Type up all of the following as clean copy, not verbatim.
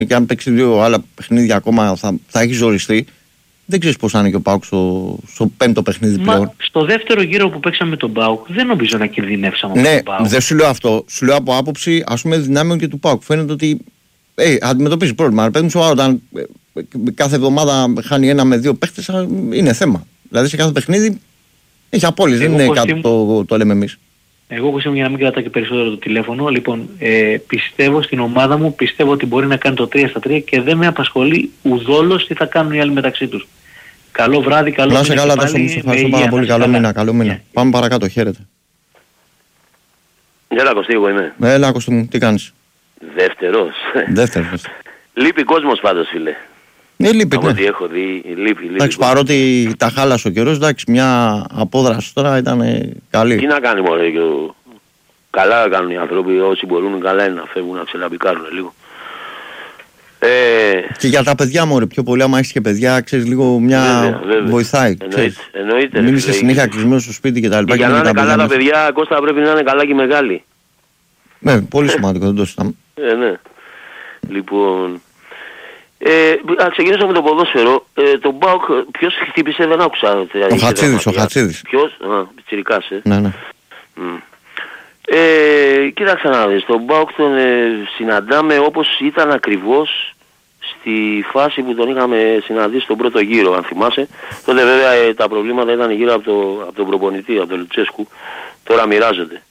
και αν παίξει 2 άλλα παιχνίδια ακόμα θα έχει ζοριστεί. Δεν ξέρεις πώς θα είναι και ο ΠΑΟΚ στο 5ο παιχνίδι πλέον. Στο δεύτερο γύρο που παίξαμε με τον ΠΑΟΚ δεν νομίζω να κινδυνεύσαμε από τον ΠΑΟΚ. Ναι, δεν σου λέω αυτό. Σου λέω από άποψη ας πούμε δυνάμεων και του ΠΑΟΚ. Φαίνεται ότι αντιμετωπίζει πρόβλημα. Ρε παιδί μου, όταν κάθε εβδομάδα χάνει 1 με 2 παίχτες είναι θέμα. Δηλαδή σε κάθε παιχνίδι έχει απόλυση. Δεν είναι κάτι που το λέμε εμείς. Εγώ Κωστή μου, για να μην κρατάω και περισσότερο το τηλέφωνο, λοιπόν, πιστεύω στην ομάδα μου, πιστεύω ότι μπορεί να κάνει το 3-3 και δεν με απασχολεί ουδόλως τι θα κάνουν οι άλλοι μεταξύ τους. Καλό βράδυ, καλό μήνα. Να σε καλά, Τάσο μου, σε ευχαριστώ πάρα πολύ. Καλό μήνα, καλό μήνα. Πάμε παρακάτω, χαίρετε. Έλα Κωστή, εγώ είμαι. Έλα Κωστή μου, τι κάνεις? Δεύτερος. Λείπει κόσμος πάντως, φίλε. Λείπει, από ό,τι έχω δει, λείπει. Εντάξει, παρότι τα χάλασε ο καιρός, εντάξει, μια απόδραση τώρα ήταν καλή. Τι να κάνει μωρέ, καλά κάνουν οι άνθρωποι, όσοι μπορούν καλά είναι να φεύγουν να ξελαμπικάρουν λίγο. Και για τα παιδιά μωρέ, πιο πολύ άμα έχεις και παιδιά, ξέρεις λίγο βέβαια. Βοηθάει. Εννοείται. Μην είσαι συνέχεια κλεισμένος στο σπίτι και τα λοιπά. Για να είναι καλά τα παιδιά, Κώστα, πρέπει να είναι καλά και οι μεγάλοι. Ναι, πολύ σημαντικό, δεν το συζητάμε. Ναι. Λοιπόν... ας ξεκινήσω με το ποδόσφαιρο. Τον ΠΑΟΚ ποιος χτύπησε, δεν άκουσα. Ο Χατσίδης. Ποιος? Πιτσιρικάς, Ναι. Κοίταξε να δεις, τον ΠΑΟΚ τον συναντάμε όπως ήταν ακριβώς στη φάση που τον είχαμε συναντήσει στον πρώτο γύρο, αν θυμάσαι. Τότε βέβαια τα προβλήματα ήταν γύρω από τον προπονητή, από τον Λουτσέσκου. Τώρα μοιράζονται.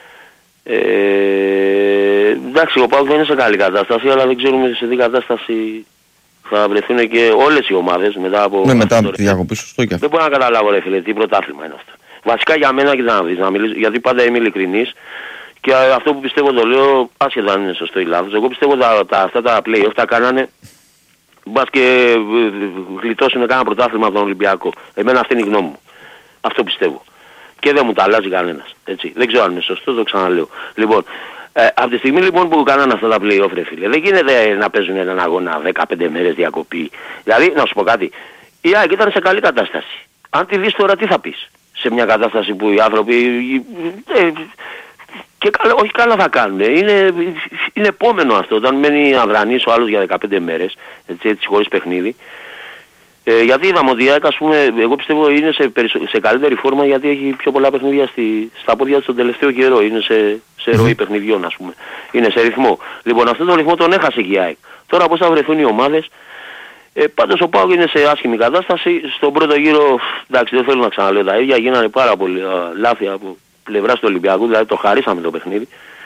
Εντάξει, ο ΠΑΟΚ δεν είναι σε καλή κατάσταση, αλλά δεν ξέρουμε σε τι κατάσταση θα βρεθούν και όλες οι ομάδες μετά από... Ναι, μετά από τη διακοπή, σωστό και αυτό. Δεν μπορώ να καταλάβω ρε φίλε, τι πρωτάθλημα είναι αυτό. Βασικά για μένα, και να δεις, να μιλήσω, γιατί πάντα είμαι ειλικρινής και αυτό που πιστεύω το λέω, άσχετα αν είναι σωστό ή λάθος. Εγώ πιστεύω αυτά τα play-off τα κάνανε μπας και γλιτώσουν κάνα πρωτάθλημα από τον Ολυμπιακό. Εμένα αυτή είναι η γνώμη μου. Αυτό πιστεύω. Και δεν μου τα αλλάζει κανένας. Έτσι. Δεν ξέρω αν είναι σωστό, το ξαναλέω. Λοιπόν, από τη στιγμή λοιπόν που κάνανε αυτά τα play-off ρε φίλε, δεν γίνεται να παίζουν έναν αγώνα 15 μέρες διακοπή. Δηλαδή, να σου πω κάτι, η ΑΕΚ ήταν σε καλή κατάσταση. Αν τη δεις τώρα τι θα πεις? Σε μια κατάσταση που οι άνθρωποι και όχι καλά θα κάνουν. Είναι επόμενο αυτό. Όταν μένει αδρανής ο άλλος για 15 μέρες, έτσι χωρίς παιχνίδι. Γιατί είδαμε ότι η ΑΕΚ, ας πούμε, εγώ πιστεύω είναι σε καλύτερη φόρμα γιατί έχει πιο πολλά παιχνίδια στα πόδια του τον τελευταίο καιρό. Είναι σε ροή παιχνιδιών, ας πούμε. Είναι σε ρυθμό. Λοιπόν, αυτό το ρυθμό τον έχασε και η ΑΕΚ. Τώρα πώς θα βρεθούν οι ομάδες? Πάντως ο ΠΑΟΚ είναι σε άσχημη κατάσταση. Στον πρώτο γύρο, εντάξει, δεν θέλω να ξαναλέω τα ίδια, γίνανε πάρα πολύ λάθη από πλευράς του Ολυμπιακού, δηλαδή το χαρίσαμε το παιχνίδι.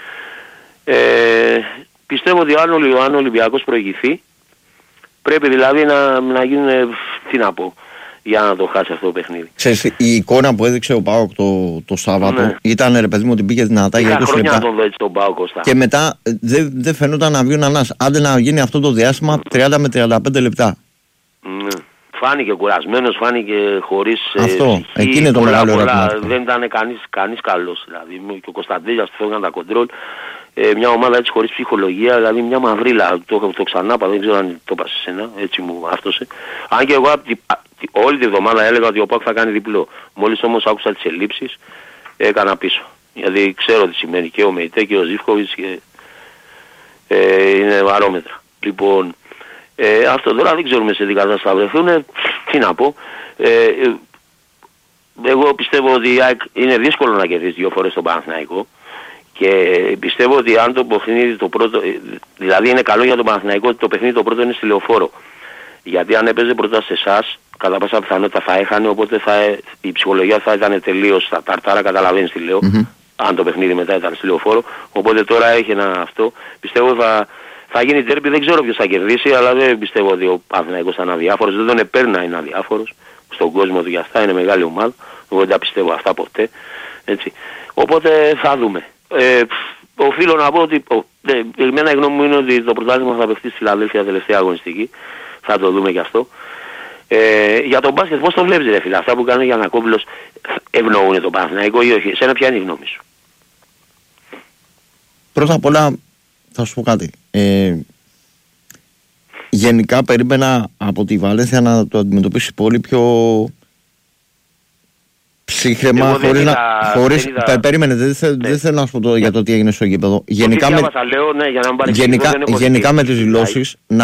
Πιστεύω ότι αν ο Ολυμπιακός προηγηθεί, πρέπει δηλαδή να γίνουν, τι να πω, για να το χάσει αυτό το παιχνίδι. Ξέρεις, η εικόνα που έδειξε ο ΠΑΟΚ το Σάββατο ήταν ρε παιδί μου ότι πήγε δυνατά για 20 λεπτά. Τον δω έτσι τον ΠΑΟΚ, Κώστα. Και μετά δεν φαινόταν να βγει ο Νανάς. Άντε να γίνει αυτό το διάστημα 30 με 35 λεπτά. Ναι. Φάνηκε κουρασμένος, φάνηκε χωρίς αυτό, εκεί είναι το μεγάλο ερώτημα. Δεν ήταν κανείς καλός. Δηλαδή και ο Κωνσταντέλιας του φεύγαν τα κοντρόλ. Μια ομάδα έτσι χωρίς ψυχολογία, δηλαδή μια μαυρίλα. Το ξανάπα, δεν ξέρω αν το είπα σε σένα, έτσι μου άφτωσε. Αν και εγώ όλη τη βδομάδα έλεγα ότι ο ΠΑΟΚ θα κάνει διπλό. Μόλις όμως άκουσα τις ελλείψεις, έκανα πίσω. Γιατί ξέρω τι σημαίνει και ο Μεϊτέ και ο Ζίβκοβιτς και είναι βαρόμετρα. Λοιπόν, αυτό τώρα δεν ξέρουμε σε τι κατάσταση θα βρεθούν. Τι να πω. Εγώ πιστεύω ότι είναι δύσκολο να κερδίσει 2 φορές τον Παναθηναϊκό. Και πιστεύω ότι αν το παιχνίδι το πρώτο, δηλαδή είναι καλό για τον Παναθηναϊκό ότι το παιχνίδι το πρώτο είναι στη Λεωφόρο. Γιατί αν έπαιζε πρώτα σε εσάς, κατά πάσα πιθανότητα θα έχανε, οπότε η ψυχολογία θα ήταν τελείως στα ταρτάρα, καταλαβαίνεις τι λέω. Αν το παιχνίδι μετά ήταν στη Λεωφόρο. Οπότε τώρα έχει ένα αυτό. Πιστεύω θα γίνει τέρπι, δεν ξέρω ποιος θα κερδίσει, αλλά δεν πιστεύω ότι ο Παναθηναϊκός θα είναι αδιάφορος. Δεν τον επέρνει να είναι αδιάφορος. Στον κόσμο του για αυτά είναι μεγάλη ομάδα. Εγώ δεν τα πιστεύω αυτά ποτέ. Έτσι. Οπότε θα δούμε. Οφείλω να πω ότι εμένα η γνώμη μου είναι ότι το πρωτάθλημα θα παιχτεί στη Φιλαδέλφια τελευταία αγωνιστική. Θα το δούμε και αυτό. Για τον μπάσκετ πώς το βλέπεις ρε φίλε? Αυτά που κάνει ο Γιαννακόπουλος ευνοούν τον Παναθηναϊκό ή όχι? Εσένα ποια είναι η γνώμη σου? Πρώτα απ' όλα θα σου πω κάτι. Γενικά περίμενα από τη Βαλένθια να το αντιμετωπίσει πολύ πιο ψύχραιμα, χωρίς να. Περίμενε, δεν θέλω να σου πω για το τι έγινε στο γήπεδο. Γενικά με τις δηλώσεις.